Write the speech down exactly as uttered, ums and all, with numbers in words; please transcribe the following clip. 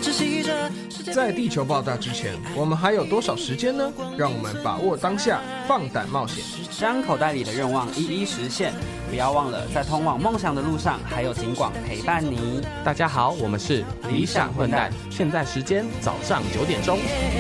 在地球爆炸之前，我们还有多少时间呢？让我们把握当下，放胆冒险， 将口袋里的愿望一一实现。不要忘了，在通往梦想的路上，还有警广陪伴你。 大家好，我们是理想混蛋，现在时间早上九点钟。